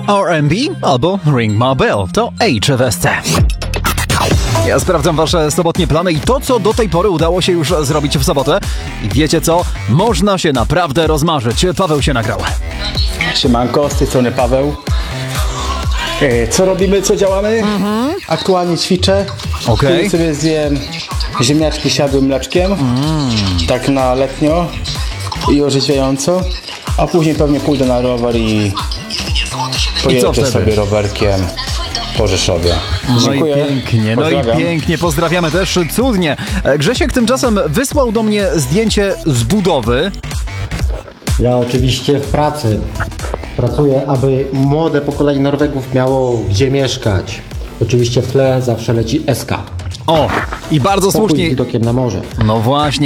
R&B albo Ring My Bell. To HFSC. Ja sprawdzam wasze sobotnie plany i to, co do tej pory udało się już zrobić w sobotę. I wiecie co? Można się naprawdę rozmarzyć. Paweł się nagrał. Siemanko, z tej strony Paweł. Co robimy, co działamy? Aktualnie ćwiczę. Okej. Sobie zjem ziemniaczki siadłym mleczkiem. Tak na letnio i orzeźwiająco. A później pewnie pójdę na rower i pojeżdżę wtedy? sobie rowerkiem po Rzeszowie. Dziękuję. No i pięknie, Pozdrawiam. pozdrawiamy też, cudnie. Grzesiek tymczasem wysłał do mnie zdjęcie z budowy. Ja oczywiście w pracy pracuję, aby młode pokolenie Norwegów miało gdzie mieszkać. Oczywiście w tle zawsze leci SK. O, i bardzo Pokój z słusznie. widokiem na morze. No właśnie.